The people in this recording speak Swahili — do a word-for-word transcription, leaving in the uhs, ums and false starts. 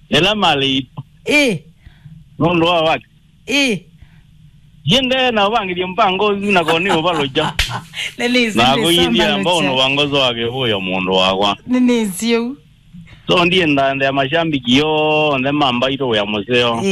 ela mali eh nondo wa eh yende na wangi mpango na koni obaloja nene na go yindi ambao no wangozo wake huyo mundu wakwa nene sio so ndiye ndande amashambiki yo ndemamba ito ya museo